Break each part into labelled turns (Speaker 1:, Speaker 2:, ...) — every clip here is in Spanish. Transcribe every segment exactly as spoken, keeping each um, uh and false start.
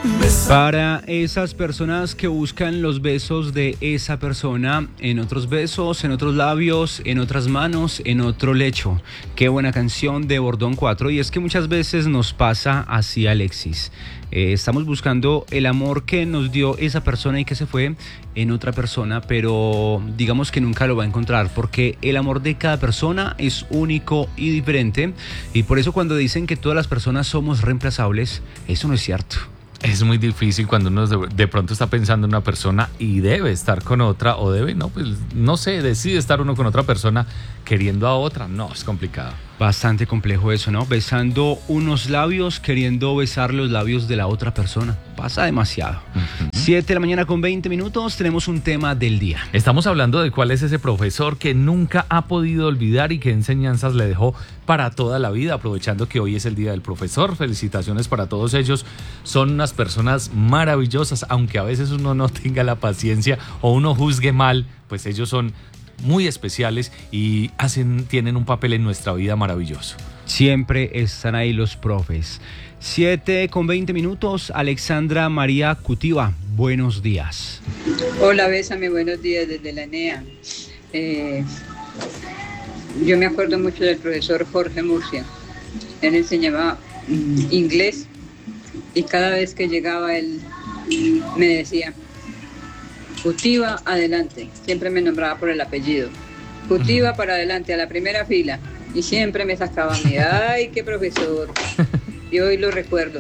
Speaker 1: Para esas personas que buscan los besos de esa persona, en otros besos, en otros labios, en otras manos, en otro lecho. Qué buena canción de Bordón cuatro. Y es que muchas veces nos pasa así, Alexis. Eh, estamos buscando el amor que nos dio esa persona y que se fue en otra persona, pero digamos que nunca lo va a encontrar, porque el amor de cada persona es único y diferente. Y por eso cuando dicen que todas las personas somos reemplazables, eso no es cierto.
Speaker 2: Es muy difícil cuando uno de, de pronto está pensando en una persona y debe estar con otra, o debe, no, pues no sé, decide estar uno con otra persona queriendo a otra. No, es complicado.
Speaker 1: Bastante complejo eso, ¿no? Besando unos labios, queriendo besar los labios de la otra persona. Pasa demasiado. Uh-huh. siete de la mañana con veinte minutos, tenemos un tema del día.
Speaker 2: Estamos hablando de cuál es ese profesor que nunca ha podido olvidar y qué enseñanzas le dejó para toda la vida, aprovechando que hoy es el Día del Profesor. Felicitaciones para todos ellos. Son unas personas maravillosas, aunque a veces uno no tenga la paciencia o uno juzgue mal, pues ellos son muy especiales y hacen, tienen un papel en nuestra vida maravilloso.
Speaker 1: Siempre están ahí los profes. siete con veinte minutos, Alexandra María Cutiva, buenos días.
Speaker 3: Hola, Bésame, buenos días desde la E N E A. Eh, yo me acuerdo mucho del profesor Jorge Murcia. Él enseñaba mm, inglés y cada vez que llegaba él me decía: Cutiva, adelante. Siempre me nombraba por el apellido. Cutiva, para adelante, a la primera fila. Y siempre me sacaba a mí. ¡Ay, qué profesor! Y hoy lo recuerdo.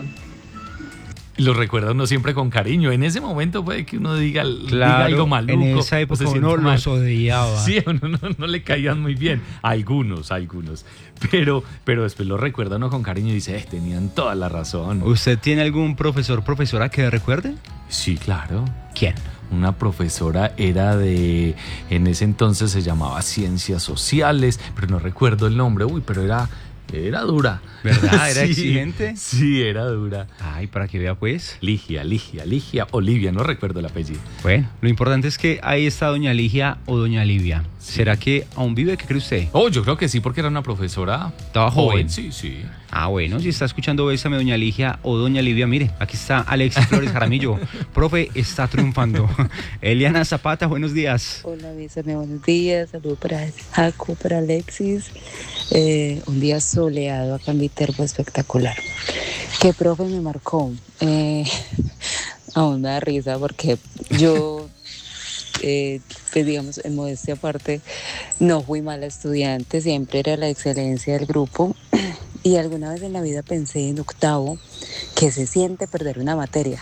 Speaker 2: Lo recuerda uno siempre con cariño. En ese momento puede que uno diga,
Speaker 1: claro,
Speaker 2: diga algo maluco.
Speaker 1: En esa época uno los odiaba.
Speaker 2: Sí, a uno no, no le caían muy bien. Algunos, algunos. Pero, pero después lo recuerda uno con cariño y dice, eh, tenían toda la razón.
Speaker 1: ¿Usted tiene algún profesor, profesora que recuerde?
Speaker 2: Sí, claro.
Speaker 1: ¿Quién?
Speaker 2: Una profesora era de, en ese entonces se llamaba Ciencias Sociales, pero no recuerdo el nombre. Uy, pero era... Era dura.
Speaker 1: ¿Verdad? ¿Era
Speaker 2: sí,
Speaker 1: exigente?
Speaker 2: Sí, era dura.
Speaker 1: Ay, para que vea pues.
Speaker 2: Ligia, Ligia, Ligia, Olivia, no recuerdo el apellido.
Speaker 1: Bueno, lo importante es que ahí está doña Ligia o doña Livia. Sí. ¿Será que aún vive? ¿Qué cree usted?
Speaker 2: Oh, yo creo que sí, porque era una profesora.
Speaker 1: ¿Estaba joven?
Speaker 2: Sí, sí.
Speaker 1: Ah, bueno, si está escuchando Bésame, doña Ligia o doña Livia, mire, aquí está Alexis Flores Jaramillo. Profe, está triunfando. Eliana Zapata, buenos días.
Speaker 4: Hola, Bésame, buenos días. Saludos para Jaco, para Alexis. Eh, un día soleado acá en Viterbo, espectacular. ¿Qué profe me marcó? Eh, aún me da risa porque yo, eh, pues digamos, en modestia aparte, no fui mala estudiante, siempre era la excelencia del grupo. Y alguna vez en la vida pensé en octavo que se siente perder una materia.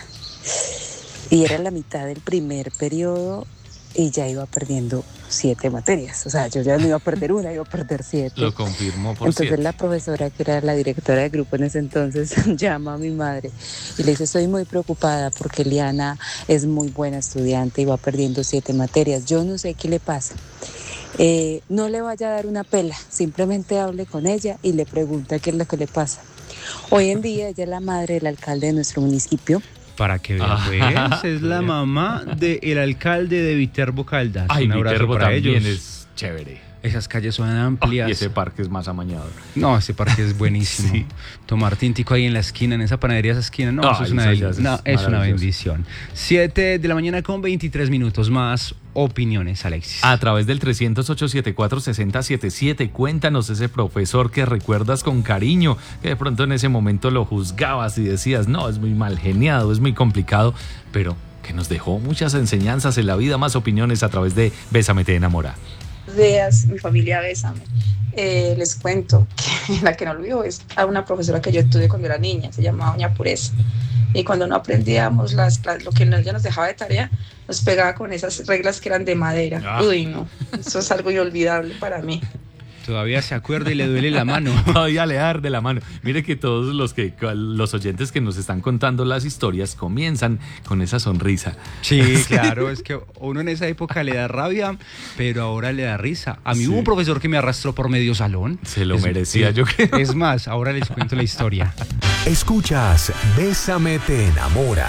Speaker 4: Y era la mitad del primer periodo y ya iba perdiendo siete materias. O sea, yo ya no iba a perder una, iba a perder siete.
Speaker 2: Lo confirmó por
Speaker 4: Entonces
Speaker 2: siete.
Speaker 4: La profesora, que era la directora del grupo en ese entonces, llama a mi madre y le dice: estoy muy preocupada porque Eliana es muy buena estudiante y va perdiendo siete materias. Yo no sé qué le pasa. Eh, no le vaya a dar una pela, simplemente hable con ella y le pregunta qué es lo que le pasa. Hoy en día ella es la madre del alcalde de nuestro municipio.
Speaker 1: Para que vean, pues, es la mamá del alcalde de Viterbo Caldas.
Speaker 2: Ay,
Speaker 1: un abrazo
Speaker 2: Viterbo
Speaker 1: para
Speaker 2: también
Speaker 1: ellos.
Speaker 2: es chévere.
Speaker 1: Esas calles son amplias.
Speaker 2: Oh, y ese parque es más amañado.
Speaker 1: No, ese parque es buenísimo.
Speaker 2: Sí.
Speaker 1: Tomar tintico ahí en la esquina, en esa panadería, esa esquina. No,
Speaker 2: Ay,
Speaker 1: eso es una,
Speaker 2: eso
Speaker 1: es,
Speaker 2: es
Speaker 1: no, es una
Speaker 2: maravilloso.
Speaker 1: bendición. siete de la mañana con veintitrés minutos más. Opiniones, Alexis.
Speaker 2: A través del trescientos ocho, setenta y cuatro, sesenta setenta y siete, cuéntanos ese profesor que recuerdas con cariño, que de pronto en ese momento lo juzgabas y decías, no, es muy mal geniado, es muy complicado, pero que nos dejó muchas enseñanzas en la vida. Más opiniones a través de Bésame te enamora.
Speaker 5: Buenos días, mi familia Bésame. Eh, les cuento que la que no olvido es a una profesora que yo estudié cuando era niña, se llamaba Doña Pureza. Y cuando no aprendíamos las, lo que ella nos dejaba de tarea, nos pegaba con esas reglas que eran de madera. Ah. Uy, no, eso es algo inolvidable para mí.
Speaker 1: Todavía se acuerda y le duele la mano.
Speaker 2: Todavía le arde la mano. Mire que todos los que los oyentes que nos están contando las historias comienzan con esa sonrisa.
Speaker 1: Sí, claro, es que uno en esa época le da rabia, pero ahora le da risa. A mí sí. Hubo un profesor que me arrastró por medio salón.
Speaker 2: Se lo
Speaker 1: es,
Speaker 2: merecía,
Speaker 1: es,
Speaker 2: yo creo.
Speaker 1: Es más, ahora les cuento la historia.
Speaker 6: Escuchas Bésame te enamora.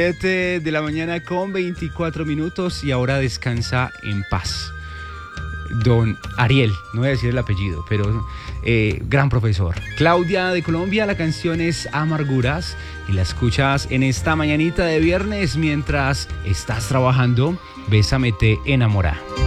Speaker 1: siete de la mañana con veinticuatro minutos y ahora descansa en paz. don Ariel, no voy a decir el apellido, pero eh, gran profesor. Claudia de Colombia, la canción es Amarguras y la escuchas en esta mañanita de viernes mientras estás trabajando. Bésame te enamora.